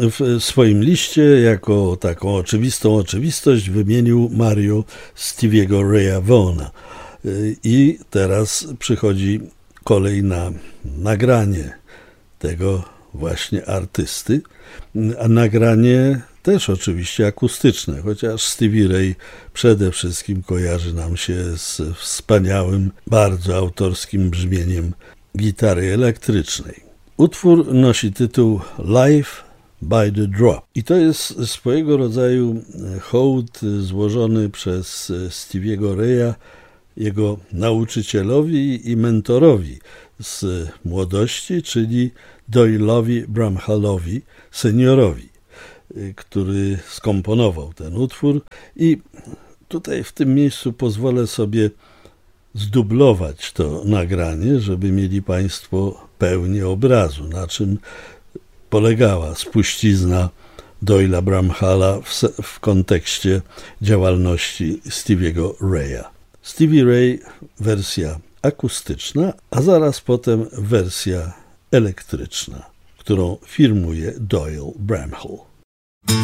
w swoim liście jako taką oczywistą oczywistość wymienił Mario Stevie'ego Raya Vaughana. I teraz przychodzi kolej na nagranie tego właśnie artysty, a nagranie też oczywiście akustyczne, chociaż Stevie Ray przede wszystkim kojarzy nam się z wspaniałym, bardzo autorskim brzmieniem gitary elektrycznej. Utwór nosi tytuł Life by the Drop i to jest swojego rodzaju hołd złożony przez Stevie'ego Raya jego nauczycielowi i mentorowi z młodości, czyli Doyle'owi Bramhallowi seniorowi, który skomponował ten utwór. I tutaj w tym miejscu pozwolę sobie zdublować to nagranie, żeby mieli Państwo pełnię obrazu, na czym polegała spuścizna Doyle'a Bramhalla w kontekście działalności Stevie'ego Raya. Stevie Ray wersja akustyczna, a zaraz potem wersja elektryczna, którą firmuje Doyle Bramhall.